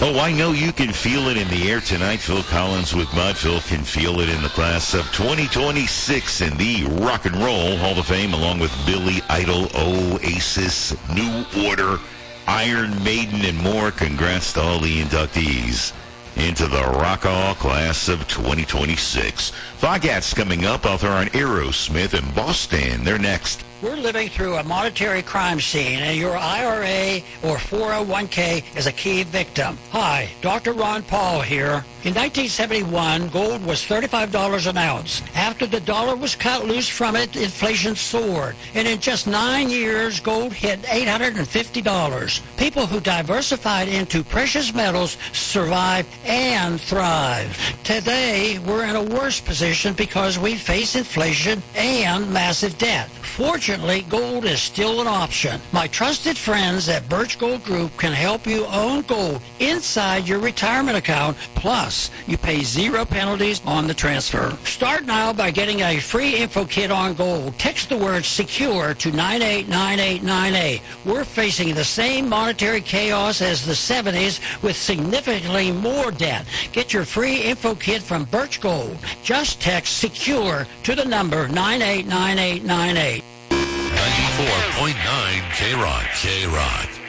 Oh, I know you can feel it in the air tonight. Phil Collins with Mud. Phil can feel it in the class of 2026 in the Rock and Roll Hall of Fame, along with Billy Idol, Oasis, New Order, Iron Maiden, and more. Congrats to all the inductees into the Rock Hall class of 2026. Foghat's coming up. Author on Aerosmith and Boston. They're next. We're living through a monetary crime scene, and your IRA or 401k is a key victim. Hi, Dr. Ron Paul here. In 1971, gold was $35 an ounce. After the dollar was cut loose from it, inflation soared. And in just 9 years, gold hit $850. People who diversified into precious metals survived and thrived. Today, we're in a worse position because we face inflation and massive debt. Fortunately, gold is still an option. My trusted friends at Birch Gold Group can help you own gold inside your retirement account. Plus, you pay 0 penalties on the transfer. Start now by getting a free info kit on gold. Text the word SECURE to 989898. We're facing the same monetary chaos as the 70s with significantly more debt. Get your free info kit from Birch Gold. Just text SECURE to the number 989898. 94.9 K-Rock.